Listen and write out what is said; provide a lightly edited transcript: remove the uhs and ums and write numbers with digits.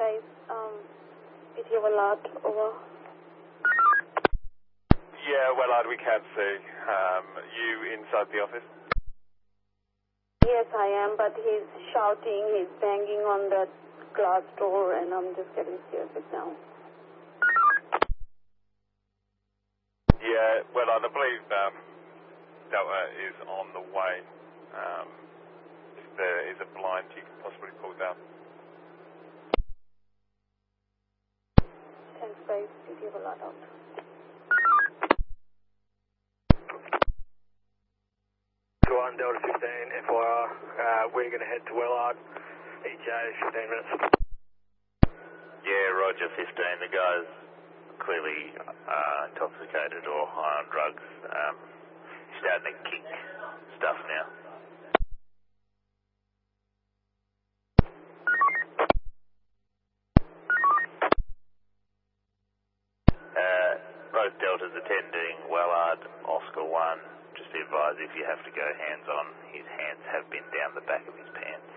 space. If you have a lot over. Yeah, Wellard, we can see. You inside the office? Yes, I am, but he's shouting, he's banging on the glass door, and I'm just getting scared of it now. Yeah, Wellard, I believe Delta is on the way. If there is a blind you can possibly pull down. 10 space, if you have a lot out. One Delta 15, FYR, we're going to head to Wellard, EJ, 15 minutes. Yeah, Roger, 15. The guy's clearly intoxicated or high on drugs. Starting to kick stuff now. Both Deltas attending Wellard, Oscar 1. Just be advised if you have to go hands-on, his hands have been down the back of his pants.